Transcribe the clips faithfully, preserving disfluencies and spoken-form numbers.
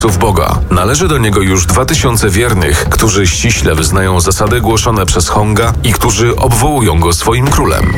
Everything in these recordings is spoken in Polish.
Boga. Należy do niego już dwa tysiące wiernych, którzy ściśle wyznają zasady głoszone przez Honga i którzy obwołują go swoim królem.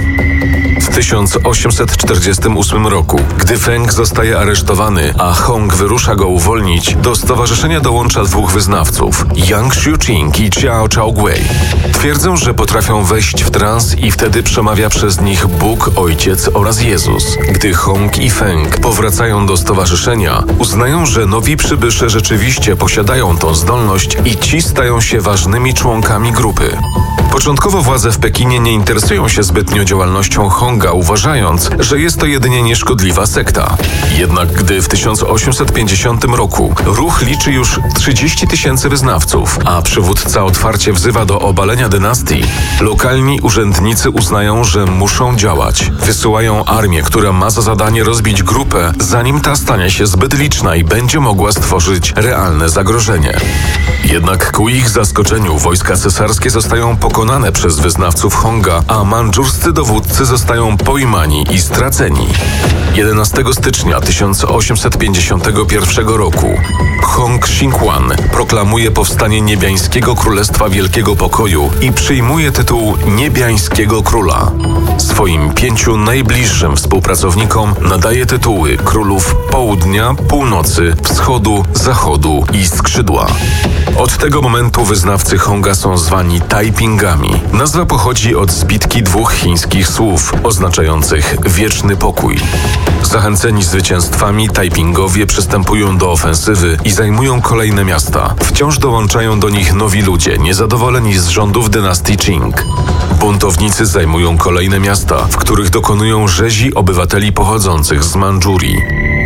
W tysiąc osiemset czterdziestym ósmym roku, gdy Feng zostaje aresztowany, a Hong wyrusza go uwolnić, do stowarzyszenia dołącza dwóch wyznawców, Yang Xiuqing i Xiao Chaoguei. Twierdzą, że potrafią wejść w trans i wtedy przemawia przez nich Bóg, Ojciec oraz Jezus. Gdy Hong i Feng powracają do stowarzyszenia, uznają, że nowi przybysze rzeczywiście posiadają tą zdolność i ci stają się ważnymi członkami grupy. Początkowo władze w Pekinie nie interesują się zbytnio działalnością Honga, uważając, że jest to jedynie nieszkodliwa sekta. Jednak gdy w tysiąc osiemset pięćdziesiątym roku ruch liczy już trzydzieści tysięcy wyznawców, a przywódca otwarcie wzywa do obalenia dynastii, lokalni urzędnicy uznają, że muszą działać. Wysyłają armię, która ma za zadanie rozbić grupę, zanim ta stanie się zbyt liczna i będzie mogła stworzyć realne zagrożenie. Jednak ku ich zaskoczeniu wojska cesarskie zostają pokonane przez wyznawców Honga, a mandżurscy dowódcy zostają pojmani i straceni. jedenastego stycznia tysiąc osiemset pięćdziesiątego pierwszego roku Hong Xingquan proklamuje powstanie Niebiańskiego Królestwa Wielkiego Pokoju i przyjmuje tytuł Niebiańskiego Króla. Swoim pięciu najbliższym współpracownikom nadaje tytuły królów Południa, Północy, Wschodu, Zachodu i Skrzydła. Od tego momentu wyznawcy Honga są zwani Taipingami. Nazwa pochodzi od zbitki dwóch chińskich słów oznaczających wieczny pokój. Zachęceni zwycięstwami, Taipingowie przystępują do ofensywy i zajmują kolejne miasta. Wciąż dołączają do nich nowi ludzie, niezadowoleni z rządów dynastii Qing. Buntownicy zajmują kolejne miasta, w których dokonują rzezi obywateli pochodzących z Mandżurii.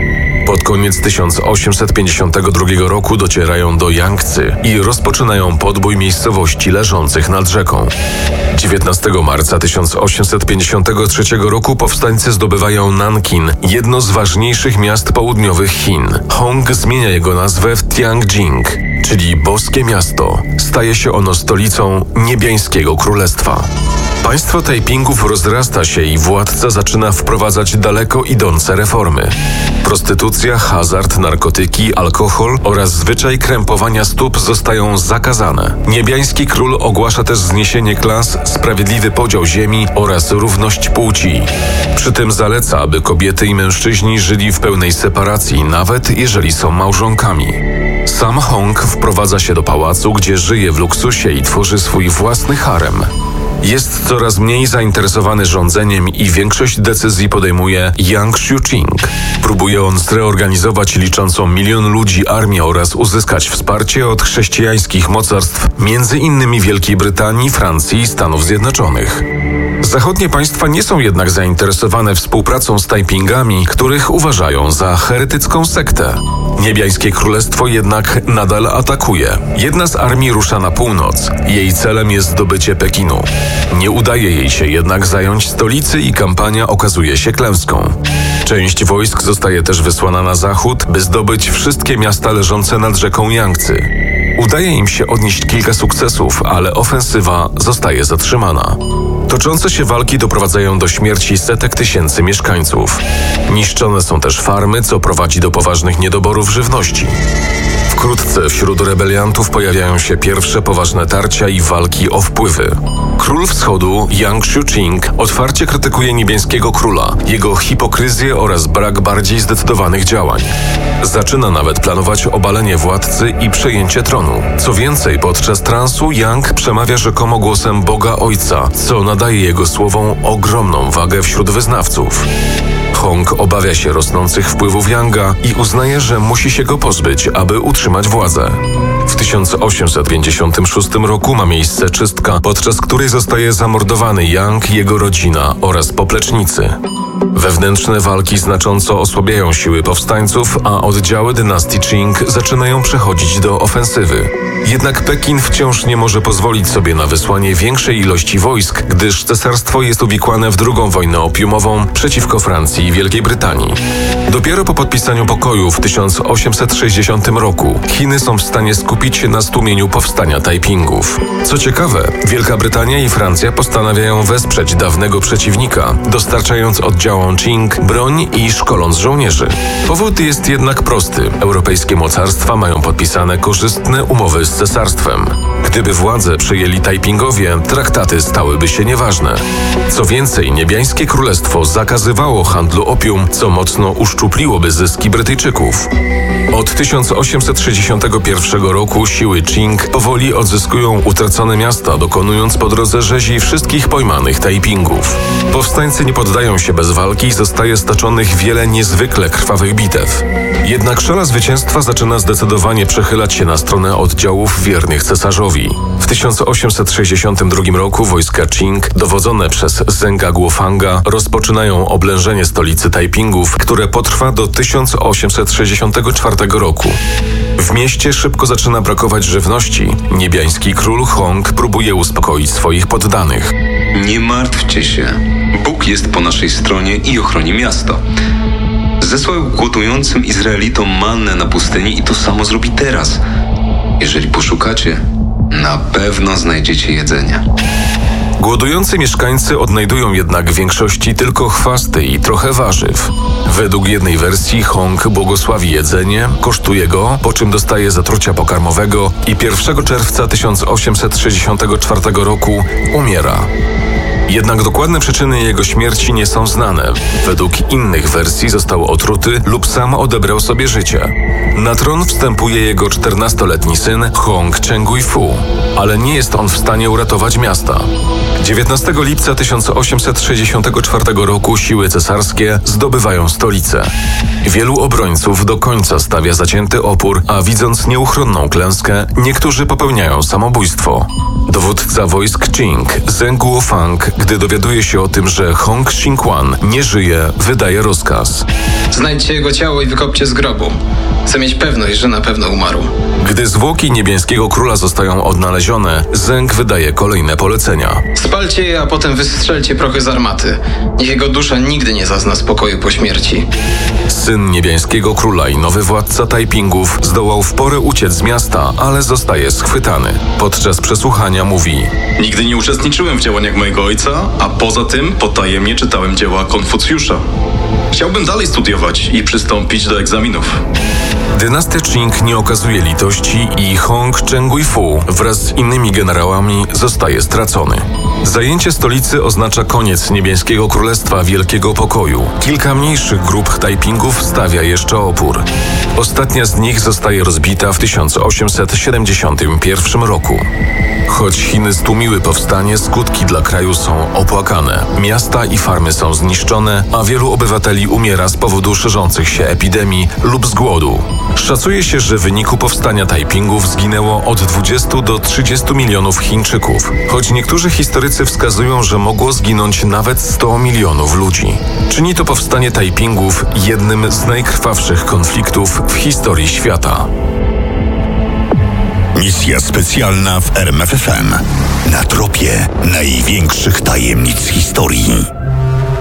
Pod koniec tysiąc osiemset pięćdziesiątego drugiego roku docierają do Jangcy i rozpoczynają podbój miejscowości leżących nad rzeką. dziewiętnastego marca tysiąc osiemset pięćdziesiątego trzeciego roku powstańcy zdobywają Nankin, jedno z ważniejszych miast południowych Chin. Hong zmienia jego nazwę w Tianjing, czyli boskie miasto. Staje się ono stolicą Niebiańskiego Królestwa. Państwo Taipingów rozrasta się i władca zaczyna wprowadzać daleko idące reformy. Prostytucja, hazard, narkotyki, alkohol oraz zwyczaj krępowania stóp zostają zakazane. Niebiański król ogłasza też zniesienie klas, sprawiedliwy podział ziemi oraz równość płci. Przy tym zaleca, aby kobiety i mężczyźni żyli w pełnej separacji, nawet jeżeli są małżonkami. Sam Hong wprowadza się do pałacu, gdzie żyje w luksusie i tworzy swój własny harem. Jest coraz mniej zainteresowany rządzeniem i większość decyzji podejmuje Yang Xiuqing. Próbuje on zreorganizować liczącą milion ludzi armię oraz uzyskać wsparcie od chrześcijańskich mocarstw, między innymi Wielkiej Brytanii, Francji i Stanów Zjednoczonych. Zachodnie państwa nie są jednak zainteresowane współpracą z Taipingami, których uważają za heretycką sektę. Niebiańskie Królestwo jednak nadal atakuje. Jedna z armii rusza na północ. Jej celem jest zdobycie Pekinu. Nie udaje jej się jednak zająć stolicy i kampania okazuje się klęską. Część wojsk zostaje też wysłana na zachód, by zdobyć wszystkie miasta leżące nad rzeką Jangcy. Udaje im się odnieść kilka sukcesów, ale ofensywa zostaje zatrzymana. Toczące się walki doprowadzają do śmierci setek tysięcy mieszkańców. Niszczone są też farmy, co prowadzi do poważnych niedoborów żywności. Wkrótce wśród rebeliantów pojawiają się pierwsze poważne tarcia i walki o wpływy. Król Wschodu, Yang Xiuqing, otwarcie krytykuje Niebiańskiego Króla, jego hipokryzję oraz brak bardziej zdecydowanych działań. Zaczyna nawet planować obalenie władcy i przejęcie tronu. Co więcej, podczas transu Yang przemawia rzekomo głosem Boga Ojca, co nadaje jego słowom ogromną wagę wśród wyznawców. Hong obawia się rosnących wpływów Yanga i uznaje, że musi się go pozbyć, aby utrzymać władzę. W tysiąc osiemset pięćdziesiątym szóstym roku ma miejsce czystka, podczas której zostaje zamordowany Yang, jego rodzina oraz poplecznicy. Wewnętrzne walki znacząco osłabiają siły powstańców, a oddziały dynastii Qing zaczynają przechodzić do ofensywy. Jednak Pekin wciąż nie może pozwolić sobie na wysłanie większej ilości wojsk, gdyż cesarstwo jest uwikłane w drugą wojnę opiumową przeciwko Francji i Wielkiej Brytanii. Dopiero po podpisaniu pokoju w tysiąc osiemset sześćdziesiątym roku Chiny są w stanie skupić skupić na stłumieniu powstania Taipingów. Co ciekawe, Wielka Brytania i Francja postanawiają wesprzeć dawnego przeciwnika, dostarczając oddziałom Qing broń i szkoląc żołnierzy. Powód jest jednak prosty. Europejskie mocarstwa mają podpisane korzystne umowy z cesarstwem. Gdyby władzę przejęli Taipingowie, traktaty stałyby się nieważne. Co więcej, niebiańskie królestwo zakazywało handlu opium, co mocno uszczupliłoby zyski Brytyjczyków. Od tysiąc osiemset sześćdziesiątego pierwszego roku siły Qing powoli odzyskują utracone miasta, dokonując po drodze rzezi wszystkich pojmanych Taipingów. Powstańcy nie poddają się bez walki i zostaje stoczonych wiele niezwykle krwawych bitew. Jednak szala zwycięstwa zaczyna zdecydowanie przechylać się na stronę oddziałów wiernych cesarzowi. W tysiąc osiemset sześćdziesiątym drugim roku wojska Qing, dowodzone przez Zenga Guofanga, rozpoczynają oblężenie stolicy Taipingów, które potrwa do tysiąc osiemset sześćdziesiątego czwartego roku. W mieście szybko zaczyna brakować żywności. Niebiański król Hong próbuje uspokoić swoich poddanych. Nie martwcie się. Bóg jest po naszej stronie i ochroni miasto. Zesłał głodującym Izraelitom mannę na pustyni i to samo zrobi teraz. Jeżeli poszukacie, na pewno znajdziecie jedzenie. Głodujący mieszkańcy odnajdują jednak w większości tylko chwasty i trochę warzyw. Według jednej wersji Hong błogosławi jedzenie, kosztuje go, po czym dostaje zatrucia pokarmowego i pierwszego czerwca tysiąc osiemset sześćdziesiątego czwartego roku umiera. Jednak dokładne przyczyny jego śmierci nie są znane. Według innych wersji został otruty lub sam odebrał sobie życie. Na tron wstępuje jego czternastoletni syn Hong Chengui-fu, ale nie jest on w stanie uratować miasta. dziewiętnastego lipca tysiąc osiemset sześćdziesiątego czwartego roku siły cesarskie zdobywają stolicę. Wielu obrońców do końca stawia zacięty opór, a widząc nieuchronną klęskę, niektórzy popełniają samobójstwo. Dowódca wojsk Qing, Zeng Guofang, gdy dowiaduje się o tym, że Hong Xingquan nie żyje, wydaje rozkaz. Znajdźcie jego ciało i wykopcie z grobu. Chcę mieć pewność, że na pewno umarł. Gdy zwłoki niebiańskiego króla zostają odnalezione, Zeng wydaje kolejne polecenia. Spalcie je, a potem wystrzelcie prochy z armaty. Niech jego dusza nigdy nie zazna spokoju po śmierci. Syn niebiańskiego króla i nowy władca Taipingów zdołał w porę uciec z miasta, ale zostaje schwytany. Podczas przesłuchania mówi: Nigdy nie uczestniczyłem w działaniach mojego ojca, a poza tym potajemnie czytałem dzieła Konfucjusza. Chciałbym dalej studiować i przystąpić do egzaminów. Dynastia Qing nie okazuje litości i Hong Chengui-fu wraz z innymi generałami zostaje stracony. Zajęcie stolicy oznacza koniec niebiańskiego królestwa Wielkiego Pokoju. Kilka mniejszych grup Taipingów stawia jeszcze opór. Ostatnia z nich zostaje rozbita w tysiąc osiemset siedemdziesiątym pierwszym roku. Choć Chiny stłumiły powstanie, skutki dla kraju są opłakane. Miasta i farmy są zniszczone, a wielu obywateli umiera z powodu szerzących się epidemii lub z głodu. Szacuje się, że w wyniku powstania Taipingów zginęło od dwudziestu do trzydziestu milionów Chińczyków, choć niektórzy historycy wskazują, że mogło zginąć nawet sto milionów ludzi. Czyni to powstanie Taipingów jednym z najkrwawszych konfliktów w historii świata. Misja specjalna w R M F F M. Na tropie największych tajemnic historii.